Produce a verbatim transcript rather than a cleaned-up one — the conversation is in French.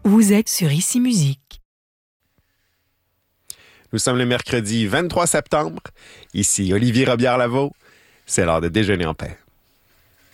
Vous êtes sur Ici Musique. Nous sommes le mercredi vingt-trois septembre. Ici Olivier Robillard-Lavaux. C'est l'heure de déjeuner en paix.